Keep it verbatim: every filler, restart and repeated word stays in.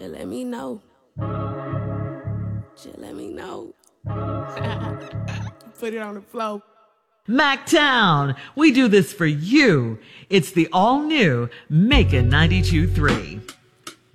Just let me know. Just let me know. Put it on the floor. Mactown, we do this for you. It's the all-new Macon ninety-two point three.